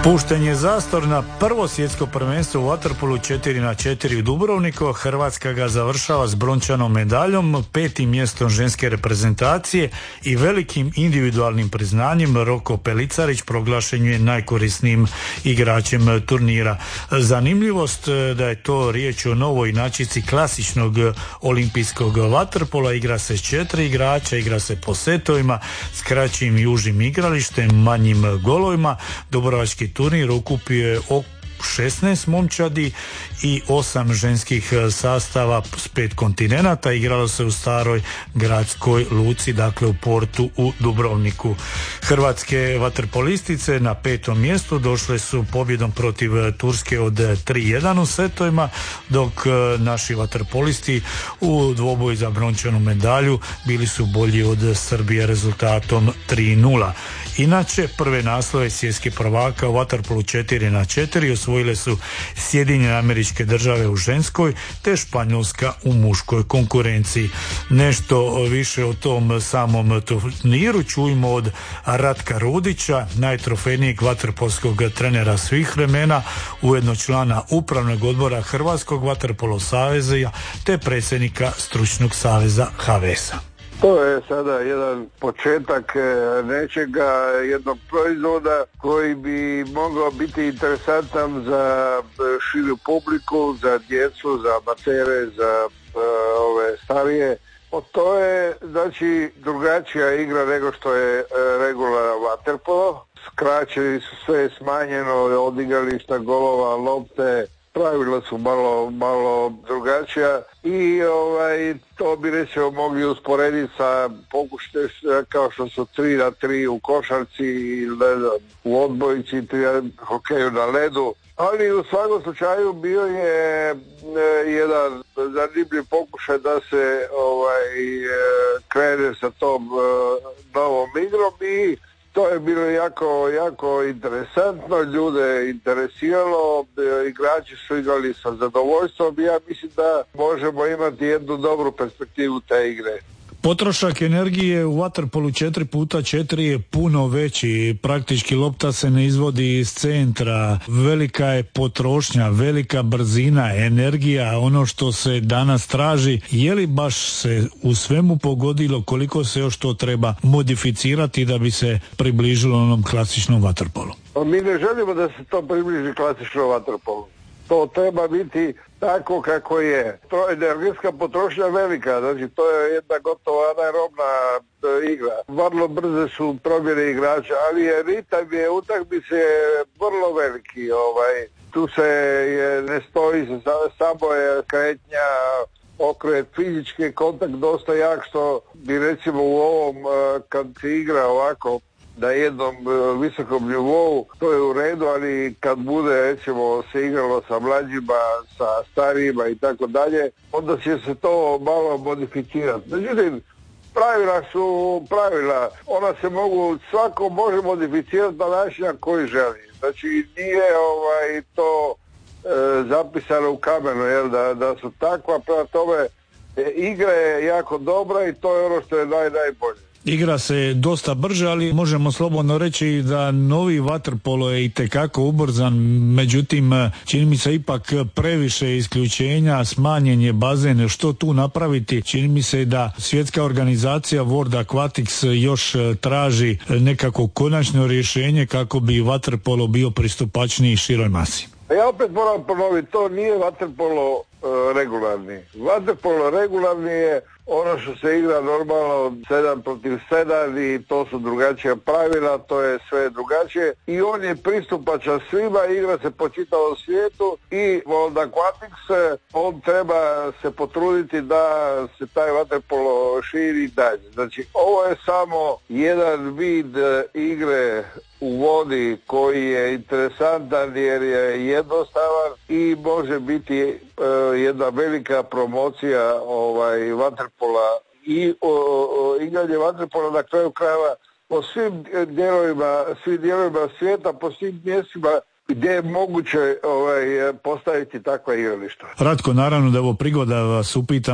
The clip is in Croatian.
Pušten je zastor na prvo svjetsko prvenstvo u vaterpolu 4x4 u Dubrovniku. Hrvatska ga završava s brončanom medaljom, 5. mjestom ženske reprezentacije i velikim individualnim priznanjem. Roko Pelicarić proglašen je najkorisnijim igračem turnira. Zanimljivost da je to riječ o novoj inačici klasičnog olimpijskog vaterpola. Igra se s 4 igrača, igra se po setovima, s kraćim i užim igralištem, manjim golovima. Dubrovački turnir okupio je 16 momčadi i 8 ženskih sastava s 5 kontinenata. Igralo se u staroj gradskoj luci, dakle u portu u Dubrovniku. Hrvatske vaterpolistice na 5. mjestu došle su pobjedom protiv Turske od 3-1 u setovima, dok naši vaterpolisti u dvoboju za brončanu medalju bili su bolji od Srbije rezultatom 3-0. Inače, prve naslove svjetskih prvaka u vaterpolu 4x4 osvojile su Sjedinjene Američke Države u ženskoj te Španjolska u muškoj konkurenciji. Nešto više o tom samom turniru čujemo od Ratka Rudića, najtrofejnijeg vaterpolskog trenera svih vremena, ujedno člana upravnog odbora Hrvatskog vaterpolo saveza te predsjednika stručnog saveza HVS-a. To je sada jedan početak nečega, jednog proizvoda koji bi mogao biti interesantan za širu publiku, za djecu, za amatere, za ove starije. To je znači drugačija igra nego što je regularno vaterpolo. Skraćeni su sve, smanjeno od igrališta, golova, lopte. Pravila su malo drugačija i to bi recimo mogli usporediti sa pokušajem kao što su 3x3 u košarci ili u odbojci, hokeju na ledu. Ali u svakom slučaju bio je jedan zanimljiv pokušaj da se krene sa tom novom igrom i to je bilo jako interesantno, ljude interesiralo, igrači su igrali sa zadovoljstvom i ja mislim da možemo imati jednu dobru perspektivu te igre. Potrošak energije u vaterpolu 4x4 je puno veći, praktički lopta se ne izvodi iz centra, velika je potrošnja, velika brzina, energija, ono što se danas traži. Je li baš se u svemu pogodilo, koliko se još to treba modificirati da bi se približilo onom klasičnom vaterpolu? Mi ne želimo da se to približi klasičnom vaterpolu. To treba biti tako kako je. To je energetska potrošnja velika, znači to je jedna gotovo anaerobna igra. Vrlo brze su promjene igrača, ali je ritam je utakmice vrlo veliki. Tu se ne stoji, samo je kretnja, okret, fizički kontakt dosta jak, što bi recimo u ovom, kad se igra ovako na jednom visokom nivou, to je u redu, ali kad bude recimo se igralo sa mlađima, sa starijima i tako dalje, onda će se to malo modificirati. Međutim, pravila su pravila, ona se mogu, svako može modificirati na način koji želi. Znači nije to zapisano u kamenu, da su takva, prema tome igra je jako dobra i to je ono što je najbolje. Igra se dosta brže, ali možemo slobodno reći da novi vaterpolo je itekako ubrzan, međutim čini mi se ipak previše isključenja, smanjen je bazen, što tu napraviti? Čini mi se da svjetska organizacija World Aquatics još traži nekako konačno rješenje kako bi vaterpolo bio pristupačniji široj masi. Ja opet moram ponoviti, to nije vaterpolo regularni. Vaterpolo regularni je ono što se igra normalno 7 protiv 7 i to su drugačija pravila, to je sve drugačije i on je pristupačan svima, igra se po čitavom svijetu i World Aquatics, on treba se potruditi da se taj vaterpolo širi dalje. Znači ovo je samo jedan vid igre u vodi koji je interesantan jer je jednostavan i može biti jedna velika promocija vaterpola i igranje vaterpola na kraju krajeva po svim dijelovima svijeta, po svim mjestima gdje je moguće postaviti takva igrališta. Ratko, naravno da je ovo prigoda vas upitam